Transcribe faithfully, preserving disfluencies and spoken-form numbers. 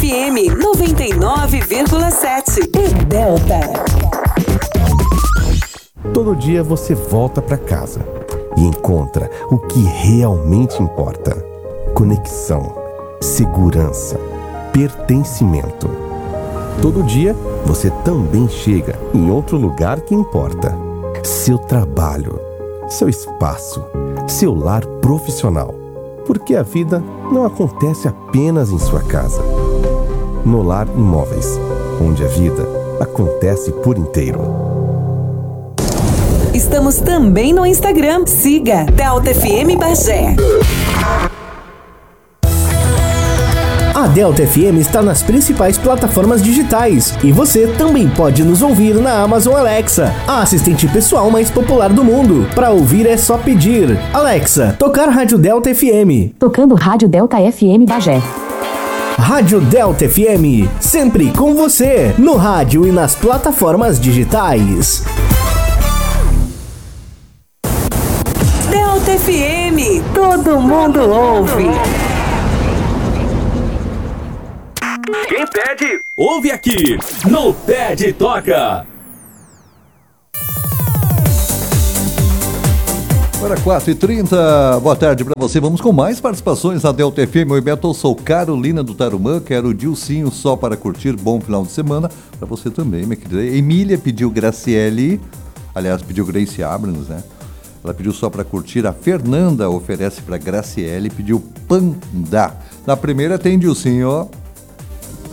F M noventa e nove vírgula sete e Delta. Todo dia você volta para casa e encontra o que realmente importa: conexão, segurança, pertencimento. Todo dia você também chega em outro lugar que importa: seu trabalho, seu espaço, seu lar profissional. Porque a vida não acontece apenas em sua casa. No Lar Imóveis, onde a vida acontece por inteiro. Estamos também no Instagram. Siga Delta F M Bagé. A Delta F M está nas principais plataformas digitais e você também pode nos ouvir na Amazon Alexa, a assistente pessoal mais popular do mundo. Para ouvir é só pedir: Alexa, tocar Rádio Delta F M. Tocando Rádio Delta F M Bagé. Rádio Delta F M, sempre com você, no rádio e nas plataformas digitais. Delta F M, todo mundo ouve. Quem pede, ouve aqui, no Pede Toca. Agora quatro e trinta, boa tarde para você. Vamos com mais participações na Delta F M. Oi, Beto, eu sou Carolina do Tarumã, quero o Dilcinho só para curtir. Bom final de semana para você também, minha querida. Emília pediu Graciele, aliás, pediu Grace Abrams, né? Ela pediu só para curtir. A Fernanda oferece para Graciele, pediu Panda. Na primeira tem Dilcinho, ó.